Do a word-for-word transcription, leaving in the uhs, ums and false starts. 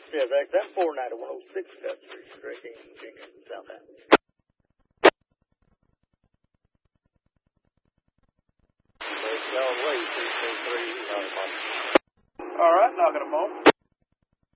Yeah, X M four nine one oh six, that's restricting Jenkins, Southbound. All All right, knocking them off.